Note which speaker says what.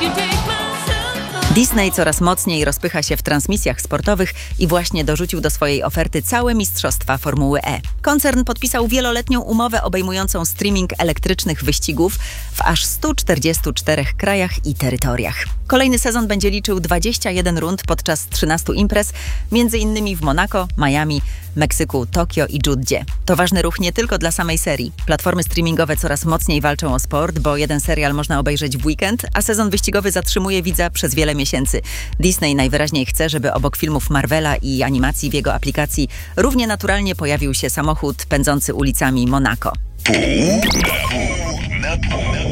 Speaker 1: Disney coraz mocniej rozpycha się w transmisjach sportowych i właśnie dorzucił do swojej oferty całe mistrzostwa Formuły E. Koncern podpisał wieloletnią umowę obejmującą streaming elektrycznych wyścigów w aż 144 krajach i terytoriach. Kolejny sezon będzie liczył 21 rund podczas 13 imprez, m.in. w Monako, Miami, Meksyku, Tokio i Dżuddzie. To ważny ruch nie tylko dla samej serii. Platformy streamingowe coraz mocniej walczą o sport, bo jeden serial można obejrzeć w weekend, a sezon wyścigowy zatrzymuje widza przez wiele miesięcy. Disney najwyraźniej chce, żeby obok filmów Marvela i animacji w jego aplikacji równie naturalnie pojawił się samochód pędzący ulicami Monako.
Speaker 2: Pół na pół.